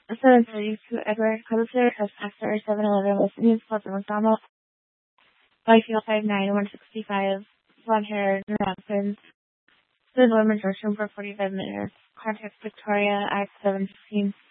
7:32 Edward Chrysler, trespasser, 711 West News Plaza, McDonald. Whitefield 5'9", 165, blonde hair, no absence. Stood women's restroom for 45 minutes. Contact Victoria, Act 715.